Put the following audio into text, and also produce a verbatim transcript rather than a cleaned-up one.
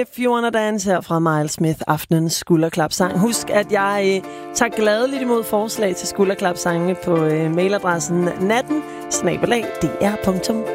If You Wanna Dance her fra Miles Smith, aftenens skulderklapsang. Husk, at jeg øh, tager gladeligt imod forslag til skulderklapsangene på øh, mailadressen natten snabel-a d r punktum